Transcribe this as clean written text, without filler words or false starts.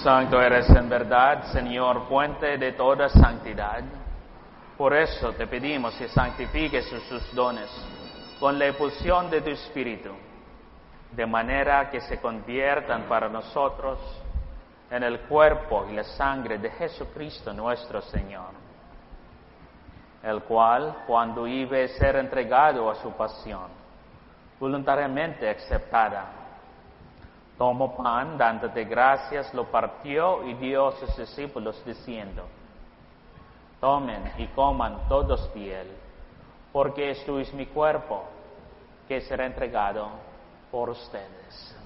Santo eres en verdad, Señor, fuente de toda santidad. Por eso te pedimos que santifiques sus dones con la efusión de tu Espíritu, de manera que se conviertan para nosotros en el cuerpo y la sangre de Jesucristo nuestro Señor, el cual, cuando iba a ser entregado a su pasión, voluntariamente aceptada, tomó pan, dándote gracias, lo partió y dio a sus discípulos, diciendo: tomen y coman todos de él, porque esto es mi cuerpo, que será entregado por ustedes.